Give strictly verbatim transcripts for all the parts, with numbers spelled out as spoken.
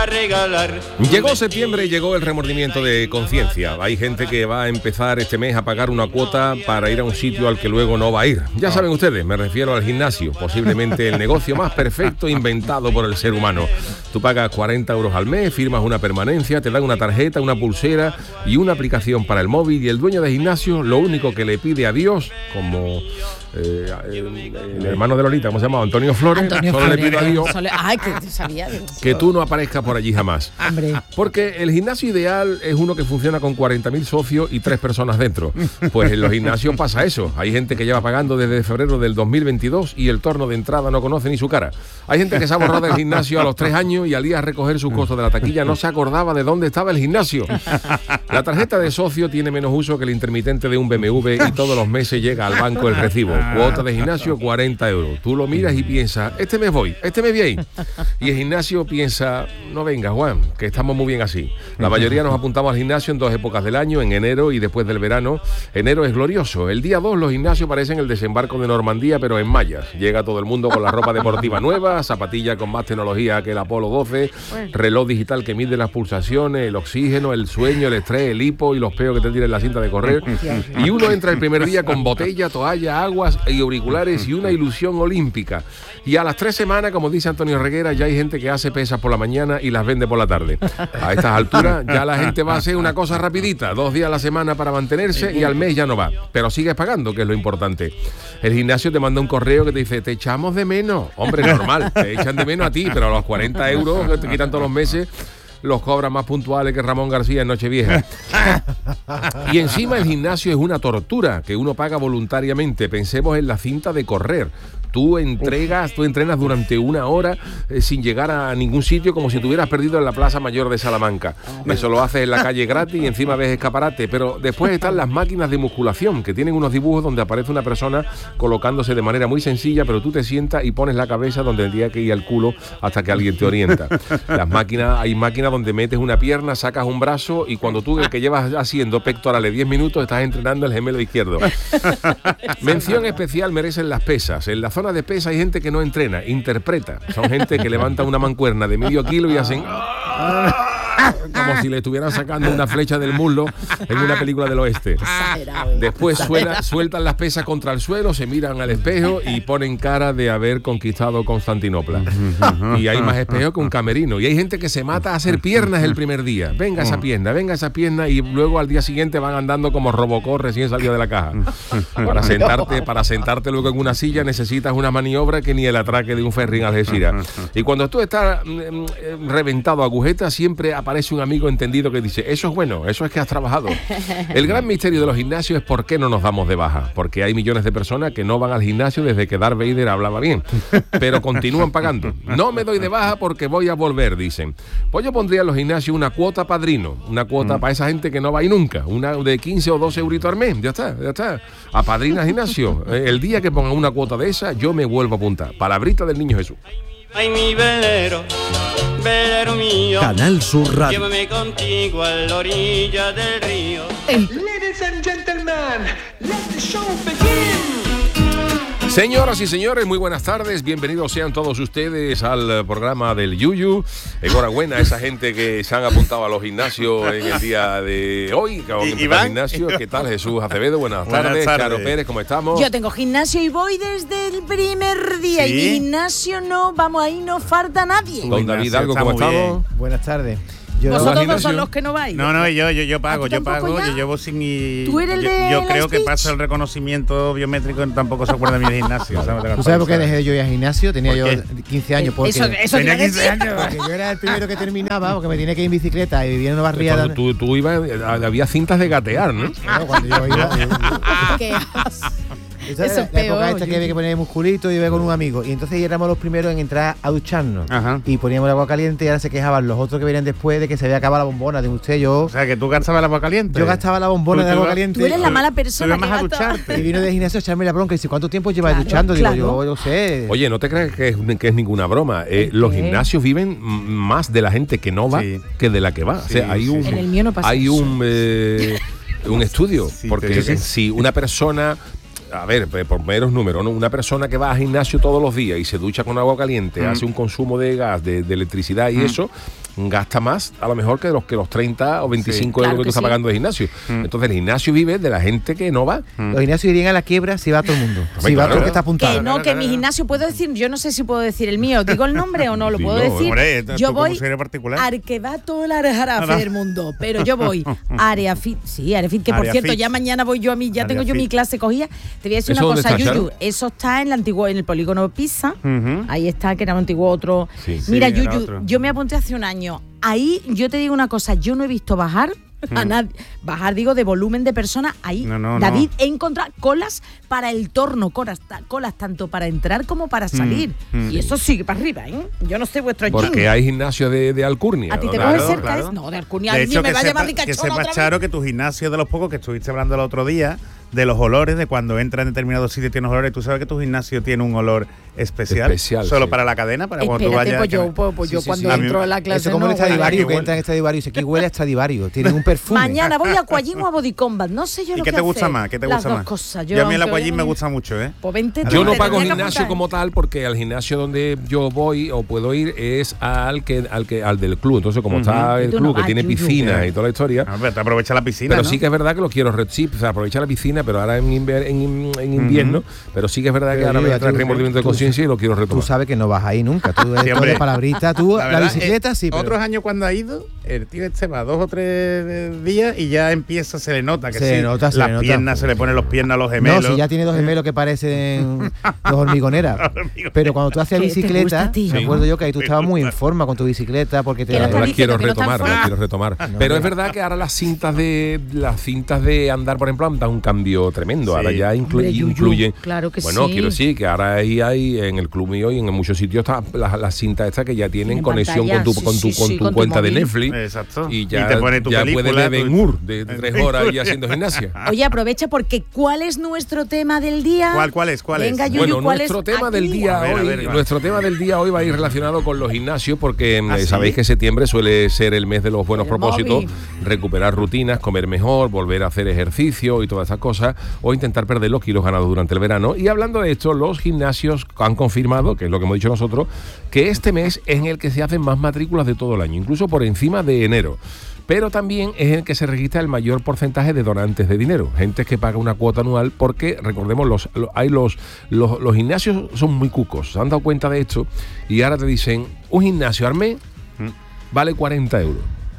a regalar. Llegó septiembre y llegó el remordimiento de conciencia. Hay gente que va a empezar este mes a pagar una cuota para ir a un sitio al que luego no va a ir. Ya saben ustedes, me refiero al gimnasio, posiblemente el negocio más perfecto inventado por el ser humano. Tú pagas cuarenta euros al mes, firmas una permanencia, te dan una tarjeta, una pulsera y una aplicación para el móvil, y el dueño de gimnasio lo único que le pide a Dios, como eh, el, el hermano de Lolita, ¿cómo se llama? Antonio Flores, Antonio solo Flores, le pido a Dios solo, ay, que sabía de eso. que tú no aparezcas por allí jamás. Hombre. Porque el gimnasio ideal es uno que funciona con cuarenta mil socios y tres personas dentro. Pues en los gimnasios pasa eso. Hay gente que lleva pagando desde febrero del dos mil veintidós y el torno de entrada no conoce ni su cara. Hay gente que se ha borrado del gimnasio a los tres años y al ir a recoger sus costos de la taquilla no se acordaba de dónde estaba el gimnasio. La tarjeta de socio tiene menos uso que el intermitente de un B M W y todos los meses llega al banco el recibo. Cuota de gimnasio cuarenta euros. Tú lo miras y piensas, este mes voy, este mes bien. Y el gimnasio piensa, no venga Juan, que estamos muy bien así. La mayoría nos apuntamos al gimnasio en dos épocas del año, en enero y después del verano. Enero es glorioso. El día dos los gimnasios parecen el desembarco de Normandía, pero en mallas. Llega todo el mundo con la ropa deportiva nueva, zapatilla con más tecnología que el Apolo doce, reloj digital que mide las pulsaciones, el oxígeno, el sueño, el estrés, el hipo y los peos que te tiran en la cinta de correr. Y uno entra el primer día con botella, toalla, aguas y auriculares y una ilusión olímpica. Y a las tres semanas, como dice Antonio Reguera, ya hay gente que hace pesas por la mañana y las vende por la tarde. A estas alturas ya la gente va a hacer una cosa rapidita, dos días a la semana para mantenerse y al mes ya no va. Pero sigues pagando, que es lo importante. El gimnasio te manda un correo que te dice, te echamos de menos. Hombre, normal, te echan de menos a ti, pero a los cuarenta euros que te quitan todos los meses los cobran más puntuales que Ramón García en Nochevieja. Y encima el gimnasio es una tortura que uno paga voluntariamente. Pensemos en la cinta de correr. Tú entregas, tú entrenas durante una hora eh, sin llegar a ningún sitio, como si te hubieras perdido en la Plaza Mayor de Salamanca. Eso lo haces en la calle gratis y encima ves escaparate. Pero después están las máquinas de musculación, que tienen unos dibujos donde aparece una persona colocándose de manera muy sencilla, pero tú te sientas y pones la cabeza donde tendría que ir el culo hasta que alguien te orienta. Las máquinas, hay máquinas donde metes una pierna, sacas un brazo y cuando tú, el que llevas haciendo pectorales diez minutos, estás entrenando el gemelo izquierdo. Mención especial merecen las pesas. En la zona de pesa hay gente que no entrena, interpreta. Son gente que levanta una mancuerna de medio kilo y hacen como si le estuvieran sacando una flecha del muslo en una película del oeste. Después suena, sueltan las pesas contra el suelo, se miran al espejo y ponen cara de haber conquistado Constantinopla. Y hay más espejos que un camerino. Y hay gente que se mata a hacer piernas el primer día. Venga esa pierna, venga esa pierna, y luego al día siguiente van andando como Robocop recién salido de la caja. Para sentarte, para sentarte luego en una silla necesitas una maniobra que ni el atraque de un ferry en Algeciras. Y cuando tú estás mm, reventado a agujetas, siempre aparece un amigo entendido que dice, eso es bueno, eso es que has trabajado. El gran misterio de los gimnasios es por qué no nos damos de baja. Porque hay millones de personas que no van al gimnasio desde que Darth Vader hablaba bien, pero continúan pagando. No me doy de baja porque voy a volver, dicen. Pues yo pondría en los gimnasios una cuota padrino, una cuota mm. para esa gente que no va a ir nunca, una de quince o doce euritos al mes, ya está, ya está. Apadrina el gimnasio. El día que pongan una cuota de esa, yo me vuelvo a apuntar. Palabrita del Niño Jesús. Ay, mi velero, velero mío, Canal Sur Radio. llévame contigo a la orilla del río. Ladies and gentlemen, let the show begin. Señoras y señores, muy buenas tardes. Bienvenidos sean todos ustedes al programa del Yuyu. Enhorabuena a esa gente que se han apuntado a los gimnasios en el día de hoy. Iván. Gimnasio. ¿Qué tal, Jesús Acevedo? Buenas, Buenas tardes. tardes. Caro Pérez, ¿cómo estamos? Yo tengo gimnasio y voy desde el primer día. ¿Sí? Y mi gimnasio no, vamos, ahí no falta nadie. Don David Ignacio, Algo, está ¿cómo muy bien. estamos? Buenas tardes. Yo Vosotros gimnasio? dos son los que no vais. No, no, yo, yo, yo pago, ¿A ti yo pago, tampoco ya? yo llevo sin ir. ¿Tú eres el yo, de yo la creo que Stitch? paso el reconocimiento biométrico y tampoco se acuerda de mi gimnasio. ¿Sabes? ¿Tú sabes por qué dejé yo ir al gimnasio? Tenía ¿Por yo qué? quince años. Porque, Eso, eso Tenía te iba a quince decir. años. porque yo era el primero que terminaba, porque me tenía que ir en bicicleta y vivía en una barriada. Cuando tú, tú ibas, había cintas de gatear, ¿no? Claro, cuando yo iba. Qué asco. Esa Eso era es la peor, época esta que había que poner musculito y iba con un amigo. Y entonces éramos los primeros en entrar a ducharnos. Ajá. Y poníamos el agua caliente y ahora se quejaban los otros que venían después de que se había acabado la bombona. De usted, yo. O sea, que tú gastabas el agua caliente. Yo gastaba la bombona Tú- de tú agua vas- caliente. Tú eres la mala persona Tú que vas a gasta- ducharte. Y vino de gimnasio a echarme la bronca y dice, ¿cuánto tiempo llevas Claro, duchando? Digo, claro. yo, yo sé. Oye, no te creas que es, que es ninguna broma. Eh, los ¿Qué? gimnasios viven m- más de la gente que no va Sí. que de la que va. O sea, Sí, hay sí, un, sí. En el mío no pasa hay eso. un, eh, un estudio, Sí, porque sí, sí. si una persona, a ver, eh, por meros números, ¿no? Una persona que va al gimnasio todos los días y se ducha con agua caliente, Mm. hace un consumo de gas, de, de electricidad y Mm. eso, gasta más a lo mejor que los que los treinta o veinticinco Sí, euros claro que tú que estás sí. pagando de gimnasio. Entonces el gimnasio vive de la gente que no va. Los gimnasios irían a la quiebra si va todo el mundo. Hombre, Si va claro. todo el que está apuntado. Que no, que en mi gimnasio puedo decir, yo no sé si puedo decir el mío, digo el nombre o no, lo puedo Dilo, decir. hombre, tú yo como voy si eres particular. al que va todo el jarafe del mundo, pero yo voy Área Fit, sí, Área Fit, que por Área cierto, Fit. ya mañana voy yo a mí, ya Área tengo yo mi Fit. clase cogida. Te voy a decir ¿Eso una dónde cosa, está, Yuyu, Charo? eso está en el antiguo, en el polígono Pisa, Ujú. ahí está, que era un antiguo otro. Sí. Mira, Sí, era Yuyu, otro. yo me apunté hace un año. Ahí yo te digo una cosa, yo no he visto bajar a nadie, bajar digo de volumen de personas ahí. No, no, David, no. he encontrado colas para el torno, colas, ta- colas tanto para entrar como para salir. mm. Y eso sigue para arriba, ¿eh? Yo no sé vuestro Porque gym. hay gimnasio de, de Alcurnia. ¿A ti te ¿no? coge Claro, cerca? claro. Es? No, de Alcurnia, De ni hecho, me que, va a llamar sepa, que ricachona sepas, otra vez. Charo, que tu gimnasio de los pocos que estuviste hablando el otro día, de los olores, de cuando entra en determinados sitios tiene olores. Tú sabes que tu gimnasio tiene un olor especial. Especial, Solo sí. para la cadena, para cuando tú Espérate, vayas. pues que yo, no- pues, pues yo Sí, sí, cuando sí. entro A mí- a la clase Esto como no el huele a Stradivarius, que que huele. entra en Stradivarius. Aquí huele a Stradivarius. Tiene un perfume. Mañana voy a Aquagym o a Body Combat. No sé yo ¿Y lo qué que te gusta hacer. más? ¿Qué te Las gusta dos más? cosas. Yo a mí el aunque Aquagym vaya me muy- gusta mucho, ¿eh? Pues vente tú, Yo no te pago tendría que gimnasio apuntar. como tal porque al gimnasio donde yo voy o puedo ir es al que al que al del club. Entonces como está el Tú club no que vas, tiene Yuyu. piscina y toda la historia. A ver, te aprovecha la piscina. Pero ¿no? sí que es verdad que lo quiero red chip, o sea, aprovecha la piscina, pero ahora en, inver- en, en invierno, pero sí que es verdad que Pero ahora me Yuyu, entra el tú- remordimiento de tú- conciencia y lo quiero Tú retomar. sabes que no vas ahí nunca. Tú eres Sí, todo hombre. de palabrita. Tú, la, verdad, bicicleta eh, sí, pero... Otros años cuando ha ido, el tío este va dos o tres días y ya empieza, se le nota que Se sí. le nota, se las le nota. piernas, se le ponen los piernas a los gemelos. No, si ya tiene dos gemelos que parecen dos hormigoneras. Pero cuando tú hacías ¿Qué te gusta bicicleta, a ti? me Sí. acuerdo yo que ahí tú estabas muy en forma con tu bicicleta porque te Que no Yo está las diciendo quiero que no está en retomar, las forma. quiero retomar. Pero es verdad que ahora las cintas de las cintas de andar, por ejemplo, han dado un cambio tremendo. Sí. Ahora ya inclu- Hombre, Yuyu, incluyen. claro que bueno, sí. quiero decir que ahora ahí hay en el club mío y en muchos sitios está las, las cintas estas que ya tienen Tienen conexión pantalla, con tu sí, con tu, sí, con sí, tu con tu cuenta de móvil. Netflix. Exacto. Y ya, Y te pone tu ya película, puedes ver tu- Ben Hur de tres horas y haciendo gimnasia. Oye, aprovecha porque ¿cuál es nuestro tema del día? ¿Cuál, cuál es? ¿Cuál Venga, es? Yuyu, Bueno, ¿cuál nuestro es tema aquí? del día A ver, a hoy, ver, va. nuestro tema del día hoy va a ir relacionado con los gimnasios porque ¿Ah, eh, sí? sabéis que septiembre suele ser el mes de los buenos El propósitos, móvil. recuperar rutinas, comer mejor, volver a hacer ejercicio y todas esas cosas, o intentar perder los kilos ganados durante el verano. Y hablando de esto, los gimnasios han confirmado, que es lo que hemos dicho nosotros, que este mes es en el que se hacen más matrículas de todo el año, incluso por encima de enero. Pero también es en el que se registra el mayor porcentaje de donantes de dinero, gente que paga una cuota anual porque, recordemos, los, los- hay los, los, los gimnasios son muy cucos, se han dado cuenta de esto y ahora te dicen, un gimnasio al mes vale cuarenta euros.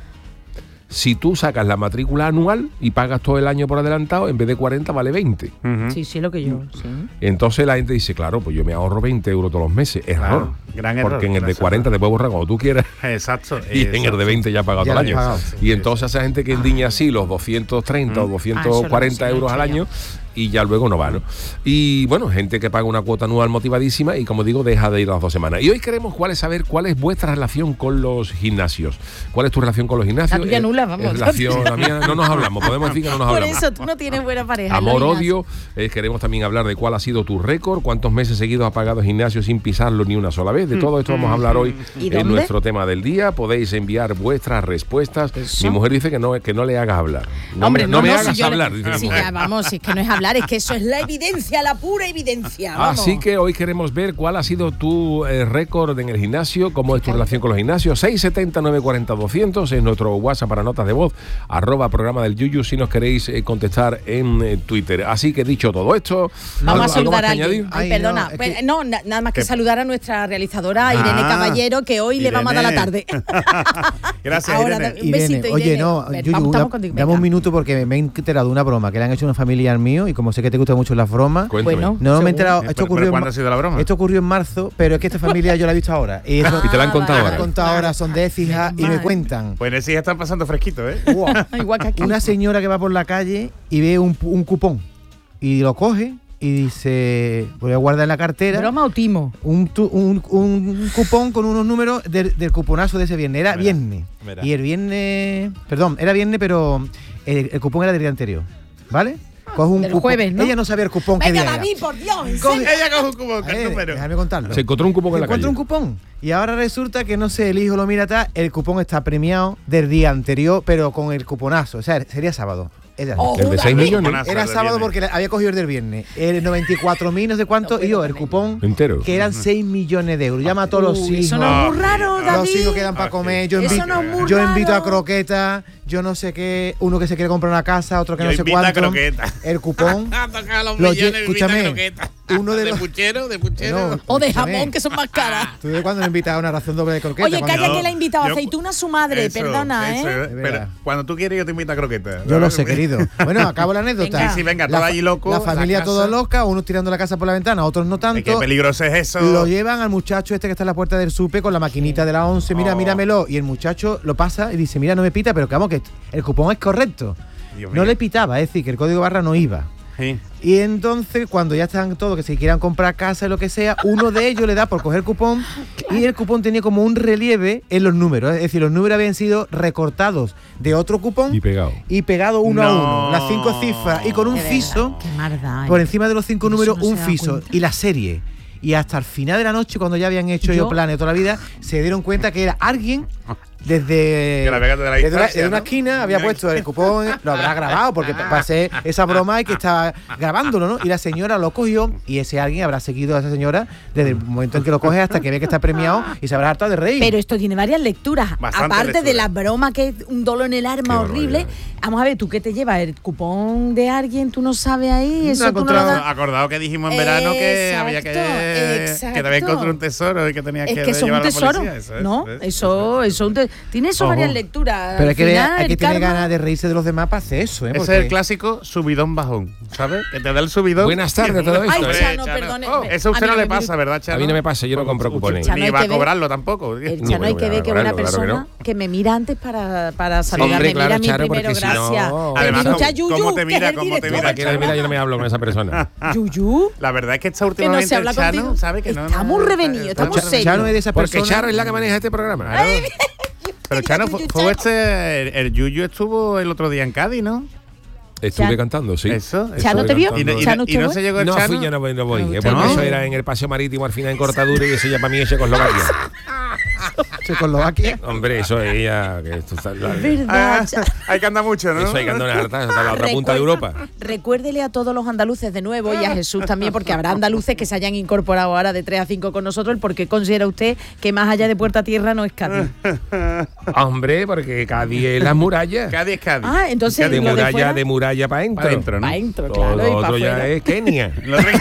Si tú sacas la matrícula anual y pagas todo el año por adelantado, en vez de cuarenta vale veinte. Ujú. Sí, sí, lo que yo. Sí. Entonces la gente dice, claro, pues yo me ahorro veinte euros todos los meses. Error. Claro, gran error, Porque en el de gracias. cuarenta te puedes borrar cuando tú quieras. Exacto. Y en el exacto. de veinte ya has pagado Ya todo el lo año. has pagado. Y entonces esa gente que endiña así los doscientos treinta o doscientos cuarenta Ah, eso lo euros al hemos hecho año y ya luego no va, ¿no? Y bueno, gente que paga una cuota anual motivadísima y como digo, deja de ir las dos semanas. Y hoy queremos cuál es saber cuál es vuestra relación con los gimnasios. ¿Cuál es tu relación con los gimnasios? La tuya Eh, nula, vamos. eh, Relación, la mía, no nos hablamos, podemos decir que no nos Por hablamos. eso tú no tienes buena pareja. Amor, Lorena. odio. Eh, queremos también hablar de cuál ha sido tu récord, cuántos meses seguidos has pagado gimnasio sin pisarlo ni una sola vez. De todo esto vamos a hablar hoy ¿Y en dónde? nuestro tema del día. Podéis enviar vuestras respuestas. Eso. Mi mujer dice que no, que no le hagas hablar. No, Hombre, me, no me si hagas yo le- hablar, dice mi Sí, mujer. ya, vamos, es que no es hablar, es que eso es la evidencia, la pura evidencia. Vamos. Así que hoy queremos ver cuál ha sido tu eh, récord en el gimnasio, cómo es tu relación con los gimnasios. seis setenta, nueve cuarenta, doscientos es nuestro WhatsApp para notas de voz, arroba programa del Yuyu si nos queréis eh, contestar en eh, Twitter. Así que dicho todo esto, Vamos a ¿algo- algo más saludar que a alguien. añadir? Ay, Ay, perdona. no, es Pues, que- no, na- nada más que ¿Qué? saludar a nuestra realizadora, Irene Ah, Caballero, que hoy le vamos a dar la tarde. Gracias, Ahora, Irene. Un besito, Irene, oye, Irene. no, Ven, Yuyu, vamos, una- estamos contigo, dame venga. un minuto porque me he enterado de una broma que le han hecho a un familiar mío y como sé que te gustan mucho las bromas, Cuéntame. Bueno. no me he Seguro. enterado. Pero- Esto pero ocurrió, en ¿cuándo ma- ha sido la broma? esto ocurrió en marzo, pero es que esta familia yo la he visto ahora. Y, eso, Y te la han contado Ah, me ahora. han contado ahora, son de fija y me Normal. cuentan. Pues en ese ya están pasando fresquito, ¿eh? Wow, Igual que aquí. una señora que va por la calle y ve un, pu- un cupón y lo coge y dice, voy a guardar en la cartera. ¿Broma o timo? Un, tu- un, un cupón con unos números del, del cuponazo de ese viernes. Era Mira, viernes. mira. Y el viernes. Perdón, era viernes, pero el, el cupón era del día anterior. ¿Vale? Coge un del cupón. jueves, ¿no? Ella no sabía el cupón que Venga, día era. David, por Dios, en Coge- serio. Ella coge un cubo con Eh, el número. déjame contarlo. Se encontró un cupón en la Encuentra calle. un cupón. Y ahora resulta que, no sé, el hijo lo mira atrás, el cupón está premiado del día anterior, pero con el cuponazo. O sea, sería sábado. Es de ayer. Oh, El de seis millones. Buena Era suerte sábado viene. porque había cogido el del viernes. El noventa y cuatro mil, no sé cuánto, y yo, el cupón Entero. que eran seis millones de euros. Llama a todos los Uy, hijos. eso no es muy raro, Los David. hijos quedan para comer. Yo, Eso invito, no es muy yo invito a raro. croquetas, yo no sé qué. Uno que se quiere comprar una casa, otro que Yo no sé invito a cuánto. croquetas. El cupón. A tocar los Lo millones, lle- invita escúchame, croquetas. uno de de los- puchero, de puchero. No, O de escúchame. jamón, que son más caras. ¿Tú de cuándo le invitas a una ración doble de croquetas? Oye, Cuando- calla No, que le ha invitado yo- aceituna a su madre, Eso, perdona, eso, ¿eh? Pero verdad. cuando tú quieres yo te invito a croquetas. Yo lo sé, querido. Bueno, acabo la anécdota. Venga. Sí, sí, venga, La todo fa- allí loco. La familia casa. toda loca, unos tirando la casa por la ventana, otros no Es que tanto. peligroso es eso. Lo llevan al muchacho este que está en la puerta del supe con la maquinita de la once, mira, Oh. míramelo. Y el muchacho lo pasa y dice, mira, no me pita, pero que vamos, que el cupón es correcto. Dios No mío. le pitaba, es decir, que el código barra no iba. Sí. Y entonces, cuando ya están todos, que se quieran comprar casa y lo que sea, uno de ellos le da por coger el cupón y el cupón tenía como un relieve en los números. Es decir, los números habían sido recortados de otro cupón Y pegado. y pegado uno No. a uno, las cinco cifras, y con un De verdad, fiso, Qué maldad. por encima de los cinco Eso números, no se un da fiso cuenta. y la serie. Y hasta el final de la noche, cuando ya habían hecho ellos Yo- planes toda la vida, se dieron cuenta que era alguien desde, Que la vega de la desde una, distancia, desde una ¿no? esquina había puesto el cupón, lo habrá grabado, porque para hacer esa broma hay que estar grabándolo, ¿no? Y la señora lo cogió y ese alguien habrá seguido a esa señora desde el momento en que lo coge hasta que ve que está premiado y se habrá hartado de reír. Pero esto tiene varias lecturas. Bastante Aparte de lectura. la broma que es un dolor en el arma Qué horrible. barbaridad. Vamos a ver, ¿tú qué te llevas? ¿El cupón de alguien? ¿Tú no sabes ahí? No Eso he tú no lo encontrado- das. Acordado que dijimos en verano que Exacto, había que. Que exacto. te había encontrado un tesoro y que tenías Es que, que eso es un llevar a la tesoro. policía, eso es, ¿No? ¿ves? Eso, eso es un te- tiene eso Ojo. varias lecturas. Pero hay Al que, ver, final, hay que el tener karma- ganas de reírse de los demás para hacer eso, ¿eh? Ese Porque- es el clásico subidón bajón, ¿sabes? Que te da el subidón. Buenas tardes a todo esto. Ay, Hombre, Chano, Chano. perdone. Oh, eso a usted A mí no le me- pasa, ¿verdad, Chano? A mí no me pasa, yo no compro cupones. Chano, Ni hay va a que ver- cobrarlo tampoco. El No, Chano hay bueno, que ver que es claro, una claro que persona no. que me mira antes para, para saludarme. Hombre, claro, mira a mí Charo, primero, porque si no- gracias. Además, Pero ¿cómo- ya Yuyu, cómo te que mira, es el cómo te director. mira, Mira, mira, yo no me hablo con esa persona. Yuyu, La verdad es que está que no últimamente se habla el Chano, contigo. ¿sabe? Que no, Está no, muy revenido, está está muy muy serio. Chano es de esas Porque personas. Charo es la que maneja este programa. Claro. Pero Mira, Chano, Yuyu, fue, Chano. fue este, el, el Yuyu estuvo el otro día en Cádiz, ¿no? Estuve Chan- cantando, sí. Eso. ¿Chano eso. te vio? Y, no- y no- ¿Chano y no usted se llegó el No Chano. fui, yo no voy, no voy. No, eh, usted porque no. eso era en el paseo marítimo al final en cortadura y eso ya para mí es Checoslovaquia. Checoslovaquia. Hombre, eso es ya. Que esto está, la- verdad. Ah, Chano. hay que andar mucho, ¿no? eso hay que andar una harta, hasta la otra punta de Europa. Recuérdele a todos los andaluces de nuevo y a Jesús también, porque habrá andaluces que se hayan incorporado ahora de tres a cinco con nosotros, el por qué considera usted que más allá de Puerta Tierra no es Cádiz. Hombre, porque Cádiz es las murallas. Cádiz es Cádiz. Ah, entonces de lo de muralla, fuera, de muralla para adentro. Pa' dentro, ¿no? pa' dentro, Todo claro, y lo pa' otro ya afuera. es Kenia. Lo re-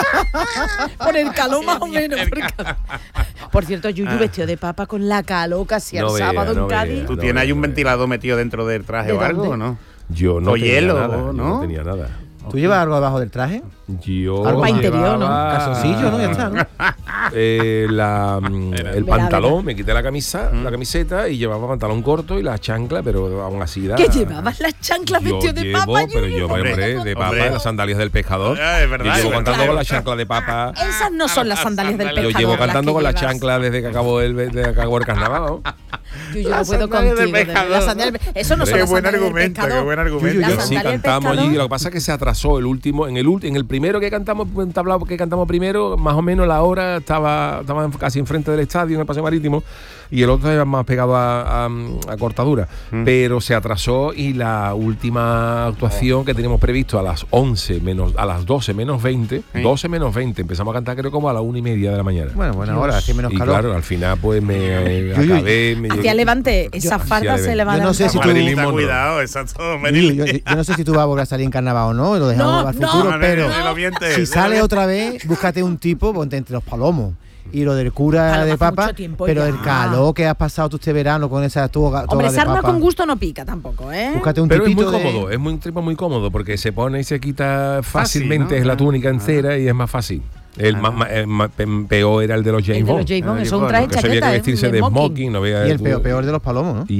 por el calor más o menos. por, el calor. Por cierto, Yuyu vestido de papa con la calor casi No al vea, sábado no en Cádiz. vea. ¿Tú No, tienes ahí un no, no. ventilador metido dentro del traje ¿De o algo dónde? o no? Yo no O tenía hielo, nada, yo ¿no? no tenía nada. ¿Tú llevas algo debajo del traje? Yo Algo pa' interior, ¿no? llevaba, Calzoncillo, ¿no? Ya está, ¿no? eh, la, mm, el Verá, pantalón, verá. me quité la camisa, la camiseta y llevaba pantalón corto y la chancla, pero aún así da. ¿Qué llevabas las chanclas Yo vestido de llevo, papa, pero Yuyu? yo, Hombre, hombre, de papa, hombre. las sandalias del pescador. Ah, es verdad, Yo es llevo verdad. cantando con la chancla de papa. Esas no son las sandalias del Yo pescador. Yo llevo las cantando que con la llevas. chancla desde que acabó el, desde que acabó el carnaval. ¿no? Yuyu, Las no puedo sandalias del contigo. de verdad, pescador. las sandalias- Eso no son Qué las buen sandalias del argumento, pescador. qué buen argumento. Yuyu, Las yo- Sí, sandalias del cantamos pescador. allí. Lo que pasa es que se atrasó el último. En el ulti- en el primero que cantamos, en tablado que cantamos primero, más o menos la hora estaba, estaba en- casi enfrente del estadio, en el paseo marítimo, y el otro estaba más pegado a, a- a cortadura. Pero se atrasó y la última actuación que teníamos previsto a las once menos, a las doce menos veinte, Sí. doce menos veinte, empezamos a cantar creo como a la una y media de la mañana. Bueno, buena hora, así menos y calor. claro, al final pues me eh, Yuyu, acabé. Me Hacia llegué- Levante, esa Hacia farda se Levante. le va a Yo no sé levantar. si tú- Marilyn Ten Monroe. cuidado, exacto. Yuyu, Marilyn. yo, yo no sé si tú vas a volver a salir en carnaval o no, lo dejamos No, al no. futuro, No, pero no, no, no mientes, si no sale mientes. otra vez, búscate un tipo, ponte entre los palomos y lo del cura Paloma de hace papa, mucho tiempo pero ya. el calor que has pasado tú este verano con esa toga, toga Hombre, de sarna papa. con gusto no pica tampoco, ¿eh? Búscate un Pero es muy tipito de- cómodo, es muy, un tipo muy cómodo porque se pone y se quita Fácil, fácilmente, ¿no? es la Ah, túnica entera y es más fácil. El Ah, más, no. más- el más pe- peor era el de los James El de los Bond. James Bond, Ah, eso es un bueno, traje Que se había chaqueta, que ¿eh? vestirse De de smoking. smoking, no había Y el peor, peor de los palomos, ¿no?